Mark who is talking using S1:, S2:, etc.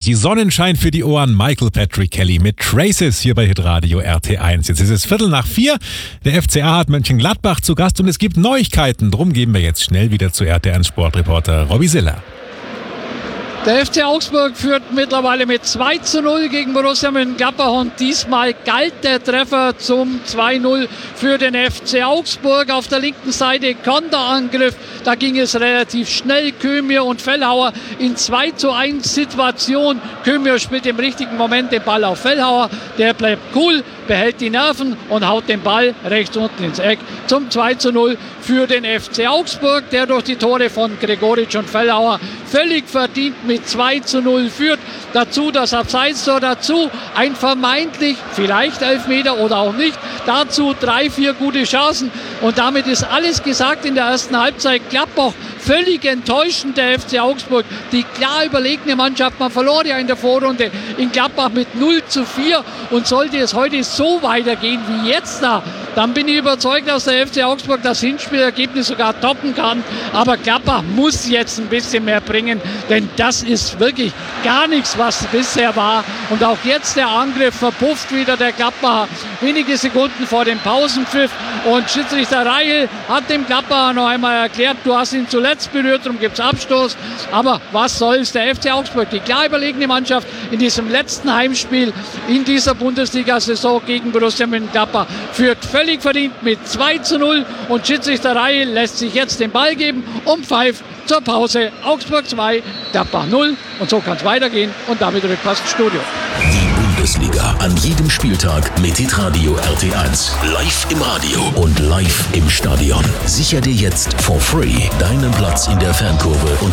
S1: Musik, Sonnenschein für die Ohren, Michael Patrick Kelly mit Traces hier bei Hitradio RT1. Jetzt ist es 3:45. Der FCA hat Mönchengladbach zu Gast und es gibt Neuigkeiten. Drum gehen wir jetzt schnell wieder zu RT1 Sportreporter Robby Siller.
S2: Der FC Augsburg führt mittlerweile mit 2:0 gegen Borussia Mönchengladbach und diesmal galt der Treffer zum 2:0 für den FC Augsburg. Auf der linken Seite Konterangriff, da ging es relativ schnell. Kömir und Fellhauer in 2:1 Situation. Kömir spielt im richtigen Moment den Ball auf Fellhauer, der bleibt cool, behält die Nerven und haut den Ball rechts unten ins Eck zum 2:0 für den FC Augsburg, der durch die Tore von Gregoritsch und Fellhauer völlig verdient mit 2:0 führt. Dazu das Abseitstor, dazu ein vermeintlich, vielleicht Elfmeter oder auch nicht, dazu 3-4 gute Chancen und damit ist alles gesagt in der ersten Halbzeit. Gladbach völlig enttäuschend, der FC Augsburg, die klar überlegene Mannschaft. Man verlor ja in der Vorrunde in Gladbach mit 0:4 und sollte es heute so weitergehen wie jetzt da, dann bin ich überzeugt, dass der FC Augsburg das Hinspielergebnis sogar toppen kann. Aber Gladbach muss jetzt ein bisschen mehr bringen, denn das ist wirklich gar nichts, was bisher war. Und auch jetzt der Angriff verpufft wieder der Gladbacher wenige Sekunden vor dem Pausenpfiff. Und Schiedsrichter Reihl hat dem Gladbacher noch einmal erklärt, du hast ihn zuletzt berührt, darum gibt es Abstoß. Aber was soll's, der FC Augsburg, die klar überlegene Mannschaft in diesem letzten Heimspiel in dieser Bundesliga-Saison gegen Borussia Mönchengladbach, führt völlig verdient mit 2:0 und Schiedsrichter Reihl lässt sich jetzt den Ball geben und pfeift zur Pause. Augsburg 2, Gladbach 0 und so kann es weitergehen und damit Rückpass ins Studio.
S3: Die Bundesliga an jedem Spieltag mit Hitradio RT1. Live im Radio und live im Stadion. Sicher dir jetzt for free deinen Platz in der Fankurve und